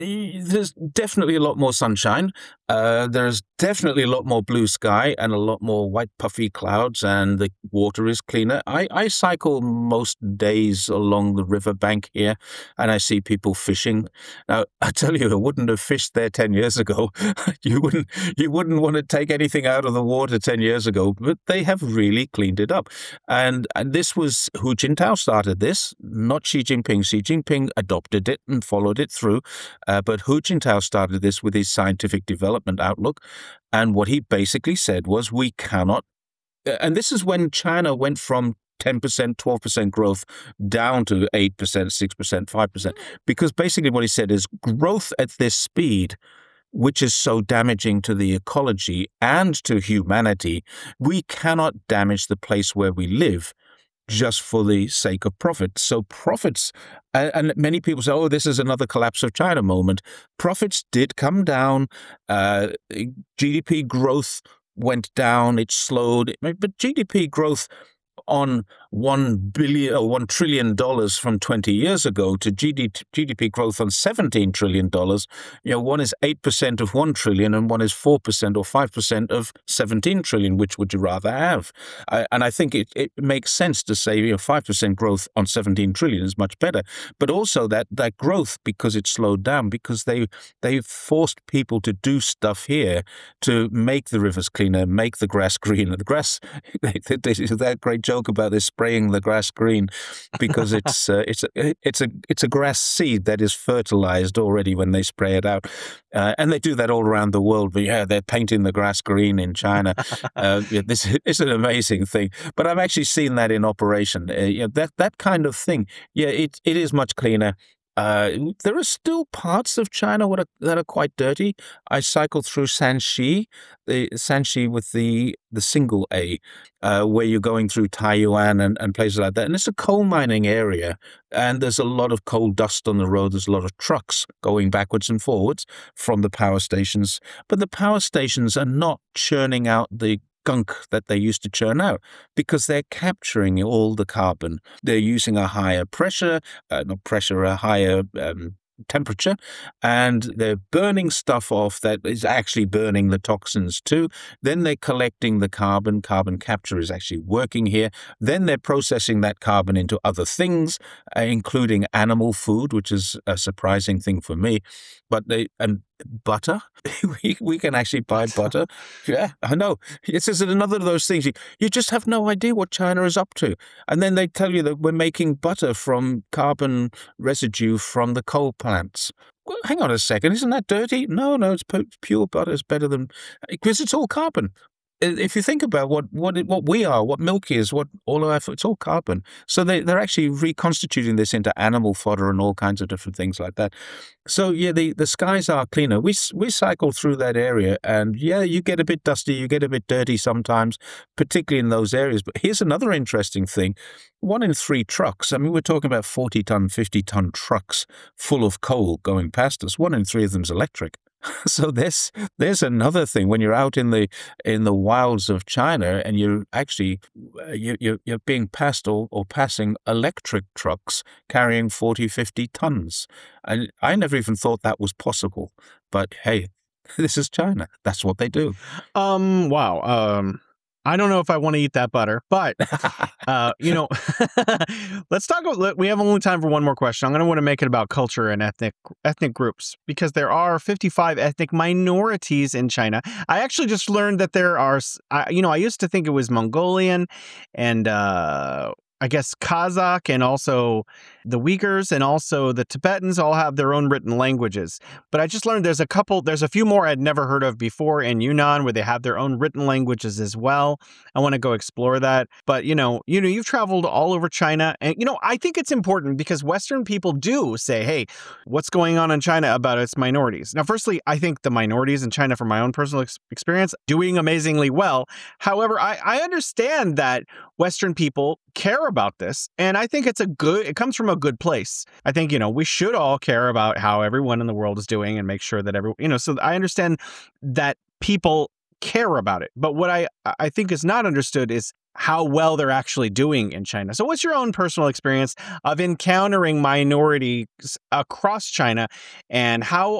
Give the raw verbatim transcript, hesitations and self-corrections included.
Y- There's definitely a lot more sunshine. Uh, there's definitely a lot more blue sky and a lot more white puffy clouds, and the water is cleaner. I, I cycle most days along the riverbank here, and I see people fishing. Now, I tell you, I wouldn't have fished there ten years ago. You wouldn't you wouldn't want to take anything out of the water ten years ago, but they have really cleaned it up. And, and this was Hu Jintao started this, not Xi Jinping. Xi Jinping adopted it and followed it through. Uh, but Hu Jintao started this with his scientific development outlook. And what he basically said was, we cannot, and this is when China went from ten percent, twelve percent growth down to eight percent, six percent, five percent. Because basically what he said is growth at this speed, which is so damaging to the ecology and to humanity, we cannot damage the place where we live just for the sake of profit. So profits, a- and many people say, oh, this is another collapse of China moment. Profits did come down. Uh, G D P growth went down. It slowed. But G D P growth on one billion or one trillion dollars from twenty years ago to G D P growth on seventeen trillion dollars, you know, one is eight percent of one trillion and one is four percent or five percent of seventeen trillion. Which would you rather have? I, and I think it, it makes sense to say, you know, five percent growth on seventeen trillion is much better. But also that, that growth, because it slowed down, because they, they forced people to do stuff here to make the rivers cleaner, make the grass greener. The grass, they, they, they, that great joke about this spraying the grass green, because it's uh, it's a it's a it's a grass seed that is fertilized already when they spray it out, uh, and they do that all around the world. But yeah, they're painting the grass green in China. Uh, yeah, this is an amazing thing. But I've actually seen that in operation. Uh, yeah, that that kind of thing. Yeah, it it is much cleaner. Uh, there are still parts of China what are, that are quite dirty. I cycled through Shanxi, the Shanxi with the the single A, uh, where you're going through Taiyuan and, and places like that. And it's a coal mining area, and there's a lot of coal dust on the road. There's a lot of trucks going backwards and forwards from the power stations. But the power stations are not churning out the gunk that they used to churn out, because they're capturing all the carbon. They're using a higher pressure, uh, not pressure, a higher um, temperature, and they're burning stuff off that is actually burning the toxins too. Then they're collecting the carbon. Carbon capture is actually working here. Then they're processing that carbon into other things, uh, including animal food, which is a surprising thing for me. But they and butter, we, we can actually buy butter. Yeah, I know. It's just another of those things. You, you just have no idea what China is up to. And then they tell you that we're making butter from carbon residue from the coal plants. Well, hang on a second. Isn't that dirty? No, no, it's pu- pure butter. It's better than, because it's all carbon. If you think about what what it- what we are, what milk is, what all of our, it's all carbon. So they they're actually reconstituting this into animal fodder and all kinds of different things like that. So yeah, the, the skies are cleaner. We s- we cycle through that area, and yeah, you get a bit dusty, you get a bit dirty sometimes, particularly in those areas. But here's another interesting thing: one in three trucks. I mean, we're talking about forty ton, fifty ton trucks full of coal going past us. One in three of them's electric. So there's there's another thing when you're out in the in the wilds of China, and you're actually uh, you, you're you're being passed or, or passing electric trucks carrying forty, fifty tons. And I never even thought that was possible. But hey, this is China. That's what they do. Um, wow. Um, I don't know if I want to eat that butter, but uh, you know, let's talk about. We have only time for one more question. I'm going to want to make it about culture and ethnic ethnic groups, because there are fifty-five ethnic minorities in China. I actually just learned that there are. s- I, you know, I used to think it was Mongolian, and uh, I guess Kazakh, and also the Uyghurs, and also the Tibetans all have their own written languages. But I just learned there's a couple, there's a few more I'd never heard of before in Yunnan, where they have their own written languages as well. I want to go explore that. But you know, you know, you've traveled all over China, and you know, I think it's important because Western people do say, "Hey, what's going on in China about its minorities?" Now, firstly, I think the minorities in China, from my own personal ex- experience, doing amazingly well. However, I, I understand that Western people care about this, and I think it's a good. It comes from a good place. I think, you know, we should all care about how everyone in the world is doing and make sure that everyone, you know, so I understand that people care about it. But what I I think is not understood is how well they're actually doing in China. So what's your own personal experience of encountering minorities across China, and how